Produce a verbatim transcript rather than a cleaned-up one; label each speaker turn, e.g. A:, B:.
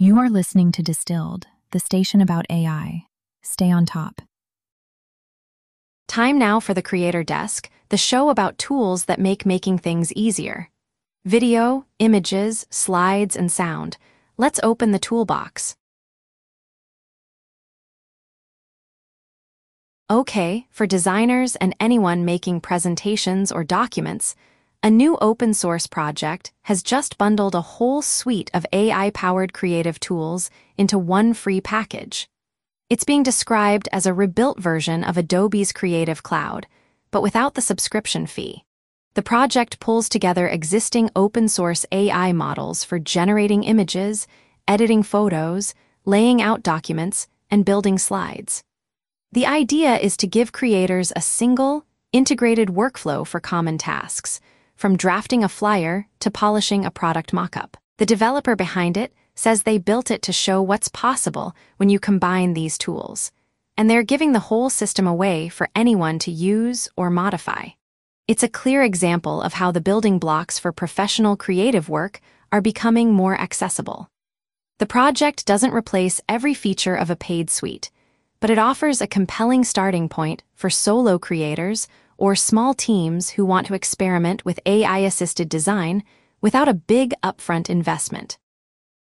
A: You are listening to Distilled, the station about A I. Stay on top.
B: Time now for the Creator Desk, the show about tools that make making things easier. Video, images, slides, and sound. Let's open the toolbox. Okay, for designers and anyone making presentations or documents, a new open-source project has just bundled a whole suite of A I-powered creative tools into one free package. It's being described as a rebuilt version of Adobe's Creative Cloud, but without the subscription fee. The project pulls together existing open-source A I models for generating images, editing photos, laying out documents, and building slides. The idea is to give creators a single, integrated workflow for common tasks, from drafting a flyer to polishing a product mockup. The developer behind it says they built it to show what's possible when you combine these tools, and they're giving the whole system away for anyone to use or modify. It's a clear example of how the building blocks for professional creative work are becoming more accessible. The project doesn't replace every feature of a paid suite, but it offers a compelling starting point for solo creators or small teams who want to experiment with A I-assisted design without a big upfront investment.